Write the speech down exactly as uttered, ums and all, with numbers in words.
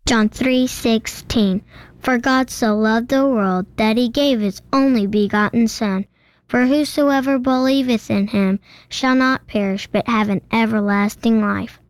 John three sixteen. For God so loved the world, that he gave his only begotten Son, for whosoever believeth in him shall not perish, but have an everlasting life.